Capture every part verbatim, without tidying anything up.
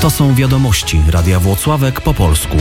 To są wiadomości Radia Włocławek po polsku.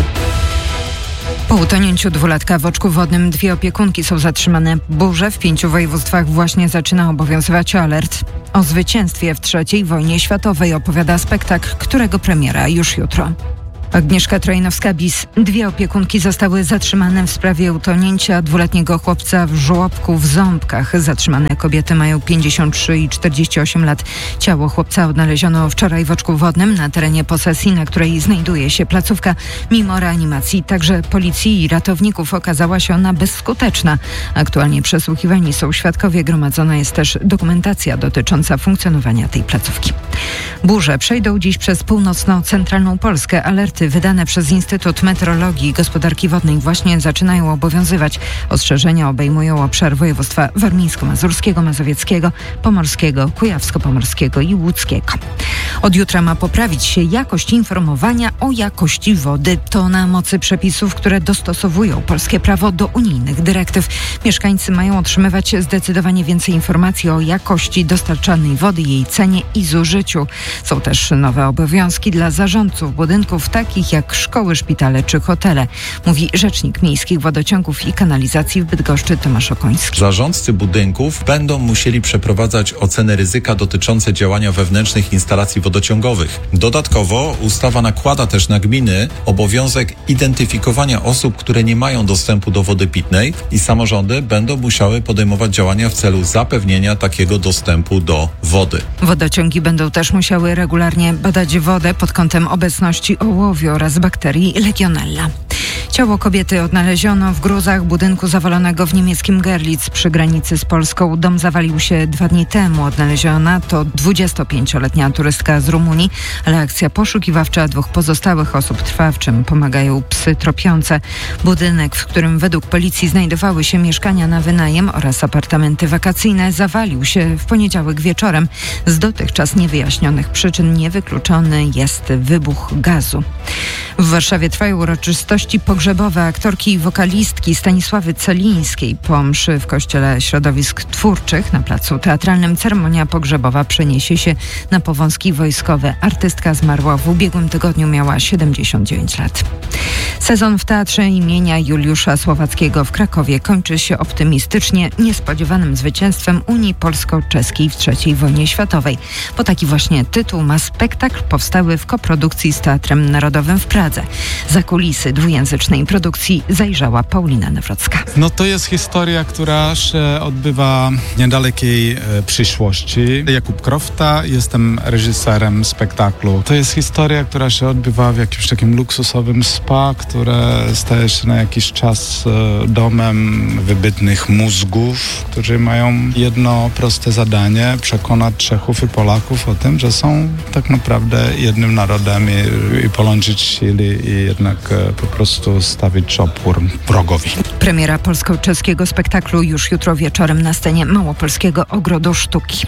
Po utonięciu dwulatka w oczku wodnym dwie opiekunki są zatrzymane. Burze w pięciu województwach właśnie zaczyna obowiązywać alert. O zwycięstwie w trzeciej wojnie światowej opowiada spektakl, którego premiera już jutro. Agnieszka Trojnowska-Bis. Dwie opiekunki zostały zatrzymane w sprawie utonięcia dwuletniego chłopca w żłobku w Ząbkach. Zatrzymane kobiety mają pięćdziesiąt trzy i czterdzieści osiem lat. Ciało chłopca odnaleziono wczoraj w oczku wodnym na terenie posesji, na której znajduje się placówka. Mimo reanimacji także policji i ratowników okazała się ona bezskuteczna. Aktualnie przesłuchiwani są świadkowie. Gromadzona jest też dokumentacja dotycząca funkcjonowania tej placówki. Burze przejdą dziś przez północno-centralną Polskę. Alerty wydane przez Instytut Meteorologii i Gospodarki Wodnej właśnie zaczynają obowiązywać. Ostrzeżenia obejmują obszar województwa warmińsko-mazurskiego, mazowieckiego, pomorskiego, kujawsko-pomorskiego i łódzkiego. Od jutra ma poprawić się jakość informowania o jakości wody. To na mocy przepisów, które dostosowują polskie prawo do unijnych dyrektyw. Mieszkańcy mają otrzymywać zdecydowanie więcej informacji o jakości dostarczanej wody, jej cenie i zużyciu. Są też nowe obowiązki dla zarządców budynków, takich jak szkoły, szpitale czy hotele, mówi rzecznik miejskich wodociągów i kanalizacji w Bydgoszczy Tomasz Okoński. Zarządcy budynków będą musieli przeprowadzać oceny ryzyka dotyczące działania wewnętrznych instalacji wodociągowych. Dodatkowo ustawa nakłada też na gminy obowiązek identyfikowania osób, które nie mają dostępu do wody pitnej i samorządy będą musiały podejmować działania w celu zapewnienia takiego dostępu do wody. Wodociągi będą też musiały regularnie badać wodę pod kątem obecności ołowiu oraz bakterii Legionella. Ciało kobiety odnaleziono w gruzach budynku zawalonego w niemieckim Görlitz przy granicy z Polską. Dom zawalił się dwa dni temu. Odnaleziona to dwudziestopięcioletnia turystka z Rumunii, ale akcja poszukiwawcza dwóch pozostałych osób trwa, w czym pomagają psy tropiące. Budynek, w którym według policji znajdowały się mieszkania na wynajem oraz apartamenty wakacyjne, zawalił się w poniedziałek wieczorem. Z dotychczas niewyjaśnionych przyczyn niewykluczony jest wybuch gazu. W Warszawie trwają uroczystości pogrzebowe aktorki i wokalistki Stanisławy Celińskiej. Po mszy w Kościele Środowisk Twórczych na Placu Teatralnym ceremonia pogrzebowa przeniesie się na Powązki Wojskowe. Artystka zmarła w ubiegłym tygodniu, miała siedemdziesiąt dziewięć lat. Sezon w Teatrze imienia Juliusza Słowackiego w Krakowie kończy się optymistycznie niespodziewanym zwycięstwem Unii Polsko-Czeskiej w trzeciej wojnie światowej. Bo taki właśnie tytuł ma spektakl powstały w koprodukcji z Teatrem Narodowym w Pradze. Za kulisy dwujęzycznej produkcji zajrzała Paulina Nawrocka. No to jest historia, która się odbywa w niedalekiej e, przyszłości. Jakub Krofta, jestem reżyserem spektaklu. To jest historia, która się odbywa w jakimś takim luksusowym spa, które staje się na jakiś czas e, domem wybitnych mózgów, którzy mają jedno proste zadanie: przekonać Czechów i Polaków o tym, że są tak naprawdę jednym narodem i, i połączyć siły i jednak e, po prostu stawić opór wrogowi. Premiera polsko-czeskiego spektaklu już jutro wieczorem na scenie Małopolskiego Ogrodu Sztuki.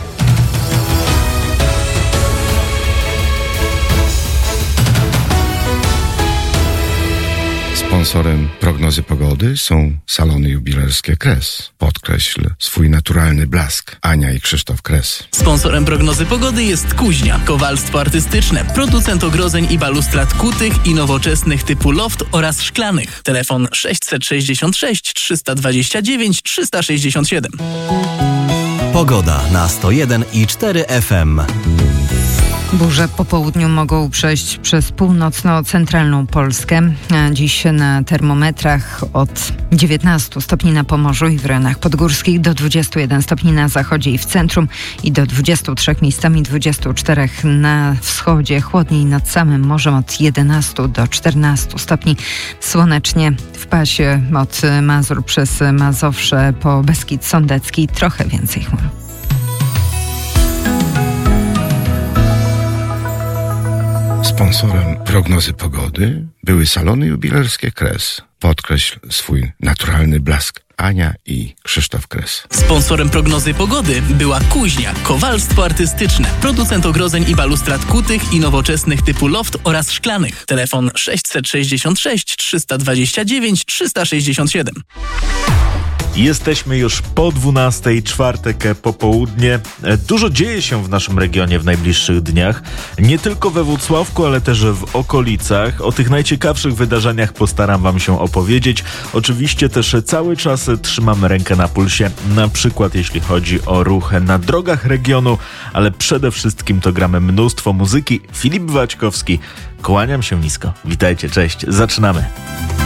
Sponsorem prognozy pogody są salony jubilerskie Kres. Podkreśl swój naturalny blask. Ania i Krzysztof Kres. Sponsorem prognozy pogody jest Kuźnia, kowalstwo artystyczne, producent ogrodzeń i balustrad kutych i nowoczesnych typu loft oraz szklanych. Telefon sześćset sześćdziesiąt sześć trzysta dwadzieścia dziewięć trzysta sześćdziesiąt siedem. Pogoda na sto jeden i cztery F M. Burze po południu mogą przejść przez północno-centralną Polskę. Dziś na termometrach od dziewiętnastu stopni na Pomorzu i w rejonach podgórskich do dwudziestu jeden stopni na zachodzie i w centrum i do dwudziestu trzech miejscami dwudziestu czterech na wschodzie. Chłodniej nad samym morzem od jedenastu do czternastu stopni. Słonecznie w pasie od Mazur przez Mazowsze po Beskid Sądecki trochę więcej chmur. Sponsorem prognozy pogody były salony jubilerskie Kres. Podkreśl swój naturalny blask. Ania i Krzysztof Kres. Sponsorem prognozy pogody była Kuźnia, kowalstwo artystyczne, producent ogrodzeń i balustrad kutych i nowoczesnych typu loft oraz szklanych. Telefon sześćset sześćdziesiąt sześć trzysta dwadzieścia dziewięć trzysta sześćdziesiąt siedem. Jesteśmy już po dwunastej, czwartek po południe. Dużo dzieje się w naszym regionie w najbliższych dniach. Nie tylko we Włocławku, ale też w okolicach. O tych najciekawszych wydarzeniach postaram wam się opowiedzieć. Oczywiście też cały czas trzymamy rękę na pulsie, na przykład jeśli chodzi o ruch na drogach regionu, ale przede wszystkim to gramy mnóstwo muzyki. Filip Waćkowski, kłaniam się nisko. Witajcie, cześć, zaczynamy.